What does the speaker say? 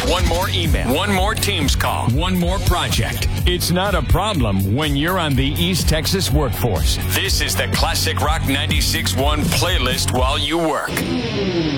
one more email, one more Teams call, one more project. It's not a problem when you're on the East Texas workforce. This is the Classic Rock 96.1 playlist while you work.